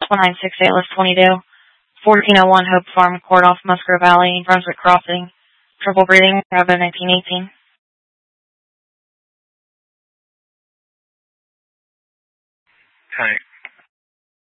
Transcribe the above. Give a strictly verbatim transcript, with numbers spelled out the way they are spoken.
one nine six eight, list twenty-two. fourteen oh one Hope Farm, Court off Musgrove Valley, Brunswick Crossing. Triple breeding, Rabbit nineteen eighteen. Tank.